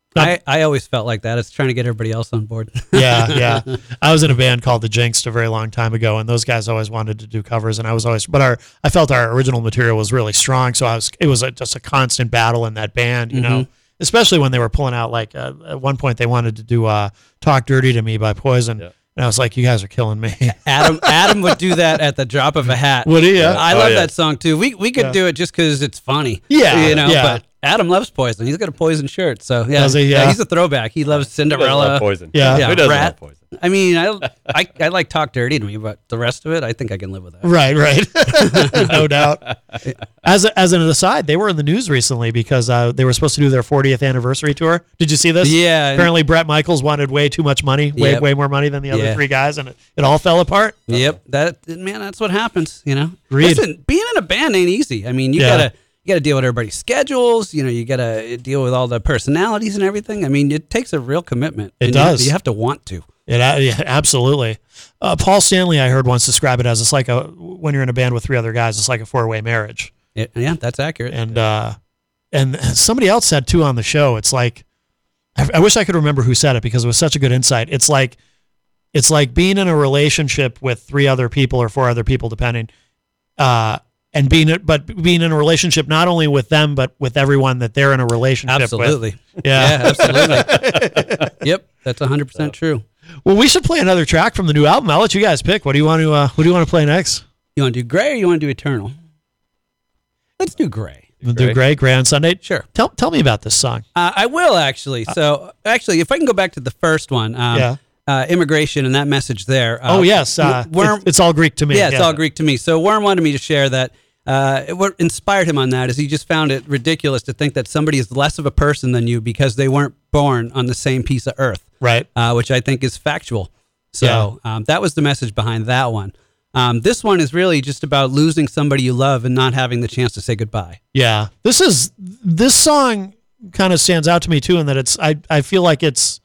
I always felt like that. It's trying to get everybody else on board. Yeah. I was in a band called The Jinxed a very long time ago, and those guys always wanted to do covers, and I felt our original material was really strong, so it was just a constant battle in that band, you know, especially when they were pulling out, like, at one point they wanted to do Talk Dirty to Me by Poison. Yeah. And I was like, you guys are killing me. Adam would do that at the drop of a hat. Would he? Yeah. I love that song too. We could do it just because it's funny. Yeah. You know, but Adam loves Poison. He's got a Poison shirt. So yeah, Does he? Yeah. He's a throwback. He loves Cinderella. He doesn't love Poison. Yeah. Who doesn't Rat. love Poison? I mean, I like Talk Dirty to Me, but the rest of it, I think I can live with that. Right. No doubt. As an aside, they were in the news recently because they were supposed to do their 40th anniversary tour. Did you see this? Yeah. Apparently, Bret Michaels wanted way too much money, way more money than the other three guys, and it all fell apart. Yep. That's what happens. You know. Agreed. Listen, being in a band ain't easy. I mean, you gotta deal with everybody's schedules. You know, you gotta deal with all the personalities and everything. I mean, it takes a real commitment. It does. You have to want to. Yeah, absolutely. Paul Stanley, I heard once describe it as it's like when you're in a band with three other guys, it's like a 4-way marriage. Yeah, that's accurate. And somebody else said too on the show, it's like, I wish I could remember who said it because it was such a good insight. It's like being in a relationship with 3 other people or 4 other people, depending, and being in a relationship not only with them but with everyone that they're in a relationship absolutely. with. Yeah, absolutely. Yep, that's 100% true. Well, we should play another track from the new album. I'll let you guys pick. What do you want to play next? You want to do Gray or you want to do Eternal? Let's do Gray. Do Gray on Sunday? Sure. Tell me about this song. I will actually. So if I can go back to the first one, immigration and that message there. Yes. It's all Greek to me. Yeah, it's all Greek to me. So Worm wanted me to share that. What inspired him on that is he just found it ridiculous to think that somebody is less of a person than you because they weren't born on the same piece of earth. Right. Which I think is factual. So that was the message behind that one. This one is really just about losing somebody you love and not having the chance to say goodbye. Yeah. This song kind of stands out to me too in that I feel like it's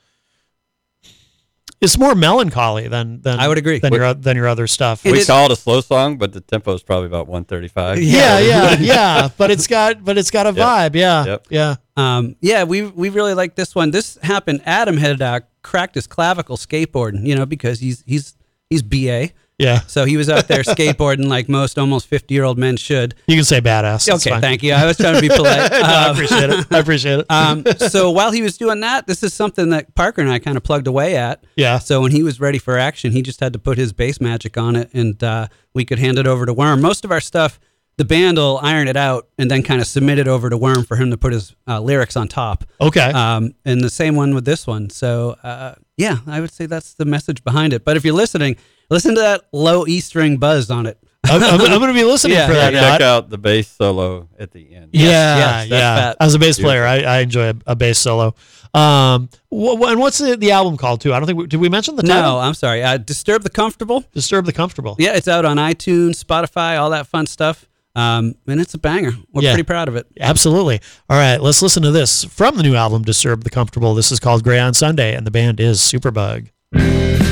more melancholy than I would agree than your other stuff. We call it a slow song, but the tempo is probably about 135. Yeah. But it's got a vibe. Yeah. We really like this one. This happened. Adam had cracked his clavicle skateboarding, because he's BA. Yeah. So he was out there skateboarding like most almost 50-year-old men should. You can say badass. Okay, thank you. I was trying to be polite. I appreciate it. So while he was doing that, this is something that Parker and I kind of plugged away at. Yeah. So when he was ready for action, he just had to put his bass magic on it, and we could hand it over to Worm. Most of our stuff, the band will iron it out and then kind of submit it over to Worm for him to put his lyrics on top. Okay. And the same one with this one. So, I would say that's the message behind it. But if you're listening, listen to that low E string buzz on it. I'm going to be listening for that. Check out the bass solo at the end. Yes, as a bass player, I enjoy a bass solo. And what's the album called too? I don't think did we mention the title? No, I'm sorry. Disturb the Comfortable. Disturb the Comfortable. Yeah, it's out on iTunes, Spotify, all that fun stuff. And it's a banger. We're pretty proud of it. Absolutely. All right, let's listen to this from the new album, Disturb the Comfortable. This is called Gray on Sunday, and the band is Superbug.